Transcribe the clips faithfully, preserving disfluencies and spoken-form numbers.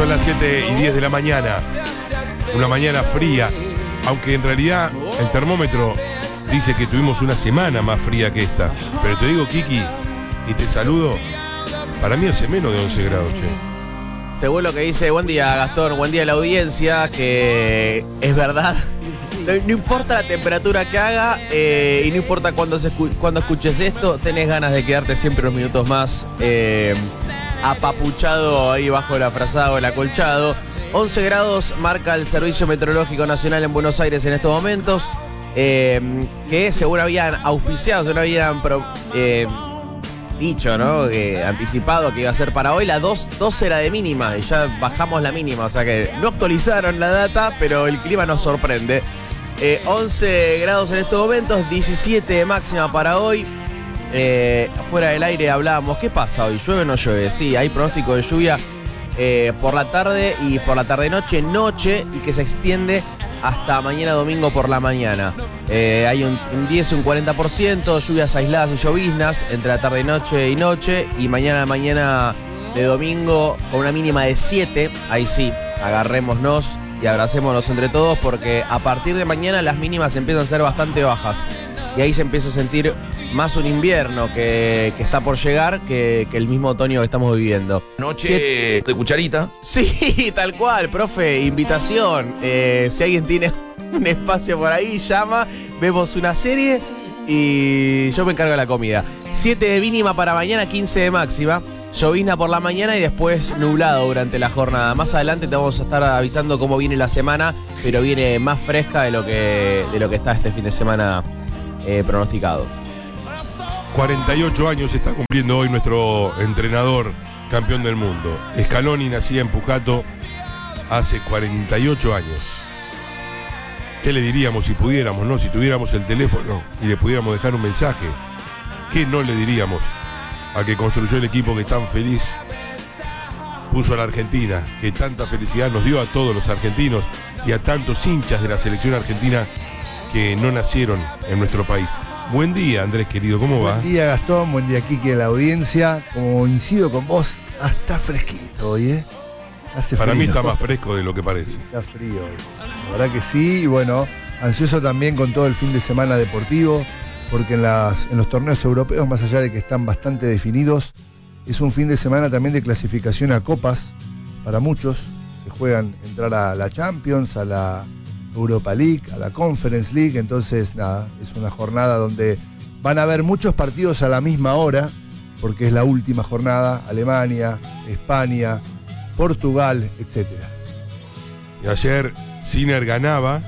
Son las siete y diez de la mañana. Una mañana fría. Aunque en realidad el termómetro dice que tuvimos una semana más fría que esta. Pero te digo, Kiki, y te saludo, para mí hace menos de once grados, che. Según lo que dice, buen día Gastón, buen día a la audiencia, que es verdad. No, no importa la temperatura que haga eh, y no importa cuando, se escu cuando escuches esto, tenés ganas de quedarte siempre unos minutos más eh, apapuchado ahí bajo la frazada o el acolchado. once grados marca el Servicio Meteorológico Nacional en Buenos Aires en estos momentos, eh, que según habían auspiciado, según habían pro, eh, dicho, ¿no? Eh, anticipado que iba a ser para hoy, la dos, doce era de mínima y ya bajamos la mínima, o sea que no actualizaron la data, pero el clima nos sorprende. Eh, once grados en estos momentos, diecisiete de máxima para hoy. Eh, fuera del aire hablábamos, ¿qué pasa hoy? ¿Llueve o no llueve? Sí, hay pronóstico de lluvia eh, por la tarde y por la tarde-noche, noche, y que se extiende hasta mañana domingo por la mañana. Eh, hay un, un diez, un cuarenta por ciento, lluvias aisladas y lloviznas entre la tarde, noche y noche, y mañana, mañana de domingo con una mínima de siete, ahí sí, agarrémonos y abracémonos entre todos, porque a partir de mañana las mínimas empiezan a ser bastante bajas. Y ahí se empieza a sentir más un invierno que, que está por llegar que, que el mismo otoño que estamos viviendo. Noche Siete... de cucharita. Sí, tal cual, profe, invitación. Eh, si alguien tiene un espacio por ahí, llama, vemos una serie y yo me encargo de la comida. siete de mínima para mañana, quince de máxima. Llovizna por la mañana y después nublado durante la jornada. Más adelante te vamos a estar avisando cómo viene la semana, pero viene más fresca de lo que, de lo que está este fin de semana eh, pronosticado. cuarenta y ocho años está cumpliendo hoy nuestro entrenador, campeón del mundo. Scaloni nacía en Pujato hace cuarenta y ocho años. ¿Qué le diríamos si pudiéramos, no? Si tuviéramos el teléfono y le pudiéramos dejar un mensaje, ¿qué no le diríamos a que construyó el equipo que tan feliz puso a la Argentina, que tanta felicidad nos dio a todos los argentinos y a tantos hinchas de la selección argentina que no nacieron en nuestro país? Buen día, Andrés querido, ¿cómo va? Buen día, Gastón, buen día, Kiki, en la audiencia. Como coincido con vos, está fresquito hoy, ¿eh? Hace Para frío. mí está más fresco de lo que parece. Está frío hoy. La verdad que sí, y bueno, ansioso también con todo el fin de semana deportivo, porque en, las, en los torneos europeos, más allá de que están bastante definidos, es un fin de semana también de clasificación a copas para muchos. Se juegan entrar a la Champions, a la Europa League, a la Conference League, entonces nada, es una jornada donde van a haber muchos partidos a la misma hora, porque es la última jornada, Alemania, España, Portugal, etcétera. Y ayer Sinner ganaba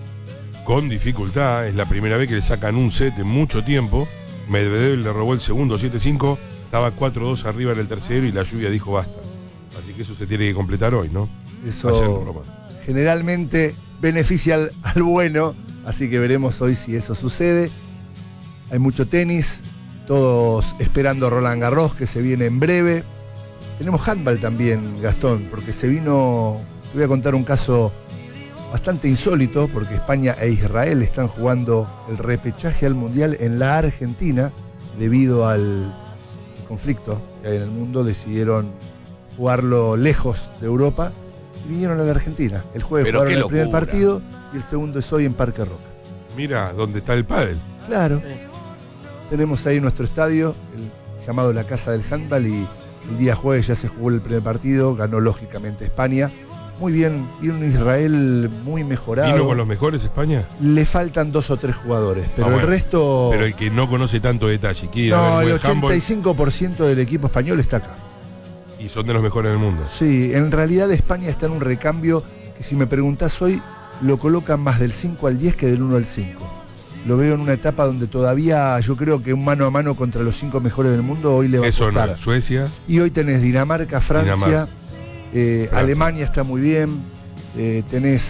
con dificultad, es la primera vez que le sacan un set en mucho tiempo. Medvedev le robó el segundo, siete cinco, estaba cuatro dos arriba en el tercero y la lluvia dijo basta. Así que eso se tiene que completar hoy, ¿no? Eso ayer en Roma. Generalmente beneficia al, al bueno, así que veremos hoy si eso sucede. Hay mucho tenis, todos esperando Roland Garros, que se viene en breve. Tenemos handball también, Gastón, porque se vino, te voy a contar un caso bastante insólito, porque España e Israel están jugando el repechaje al Mundial en la Argentina, debido al conflicto que hay en el mundo, decidieron jugarlo lejos de Europa y vinieron a la Argentina. El jueves Pero jugaron qué el primer locura. partido y el segundo es hoy en Parque Roca. Mira, ¿dónde está el pádel? Claro. Sí. Tenemos ahí nuestro estadio, el, llamado la Casa del Handball, y el día jueves ya se jugó el primer partido, ganó lógicamente España. Muy bien, y un Israel muy mejorado. ¿Vino con los mejores España? Le faltan dos o tres jugadores, pero Ah, bueno. el resto... Pero el que no conoce tanto detalle, quiere ir a no, ver el buen handball, ochenta y cinco por ciento del equipo español está acá. y son de los mejores del mundo. Sí, en realidad España está en un recambio que, si me preguntás hoy, lo colocan más del cinco al diez que del uno al cinco. Lo veo en una etapa donde todavía yo creo que un mano a mano contra los cinco mejores del mundo hoy le va Eso a costar. no, Suecia. Y hoy tenés Dinamarca, Francia, Dinamarca. eh, Francia. Alemania está muy bien, eh, tenés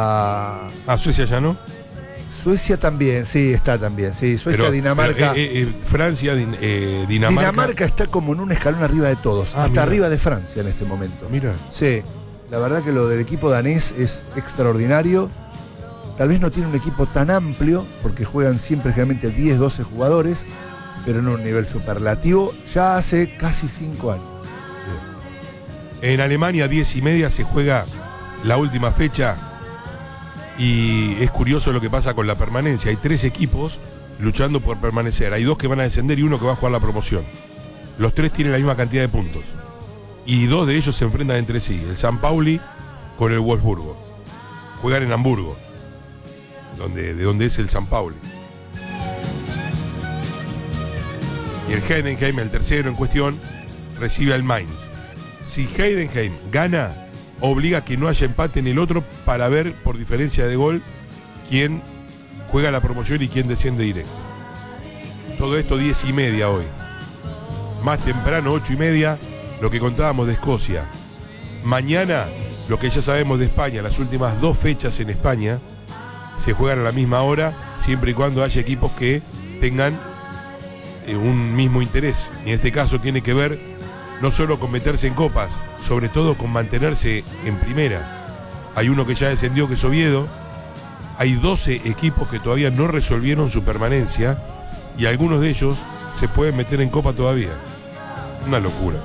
a Ah, Suecia ya no. Suecia también, sí, está también, sí, Suecia, Pero, Dinamarca. pero, eh, eh, Francia, din- eh, Dinamarca. Dinamarca está como en un escalón arriba de todos, Ah, hasta mira. arriba de Francia en este momento. Mira. Sí, la verdad que lo del equipo danés es extraordinario. Tal vez no tiene un equipo tan amplio, porque juegan siempre generalmente diez, doce jugadores, pero en un nivel superlativo ya hace casi cinco años. En Alemania, diez y media, se juega la última fecha. Y es curioso lo que pasa con la permanencia. Hay tres equipos luchando por permanecer. Hay dos que van a descender y uno que va a jugar la promoción. Los tres tienen la misma cantidad de puntos. Y dos de ellos se enfrentan entre sí. El San Pauli con el Wolfsburgo. Juegan en Hamburgo, donde, de donde es el San Pauli. Y el Heidenheim, el tercero en cuestión, recibe al Mainz. Si Heidenheim gana, obliga a que no haya empate en el otro para ver por diferencia de gol quién juega la promoción y quién desciende directo. Todo esto diez y media hoy. Más temprano, ocho y media, lo que contábamos de Escocia. Mañana, lo que ya sabemos de España, las últimas dos fechas en España se juegan a la misma hora, siempre y cuando haya equipos que tengan eh, un mismo interés. Y en este caso tiene que ver no solo con meterse en copas, sobre todo con mantenerse en primera. Hay uno que ya descendió, que es Oviedo. Hay doce equipos que todavía no resolvieron su permanencia y algunos de ellos se pueden meter en copa todavía. Una locura.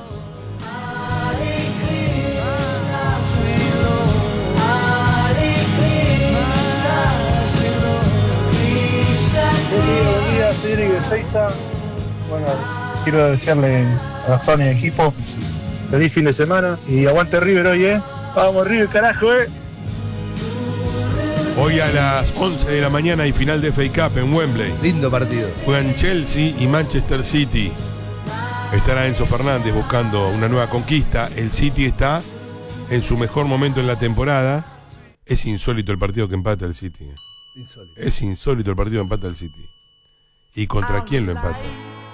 Buen día, Cedric de Seiza. Bueno, quiero desearle a Gastón y al equipo feliz fin de semana y aguante River hoy, ¿eh? Vamos River, carajo, ¿eh? Hoy a las once de la mañana hay final de F A Cup en Wembley. Lindo partido. Juegan Chelsea y Manchester City. Estará Enzo Fernández buscando una nueva conquista. El City está en su mejor momento en la temporada. Es insólito el partido que empata el City. Insólito. Es insólito el partido que empata el City. ¿Y contra quién lo empata?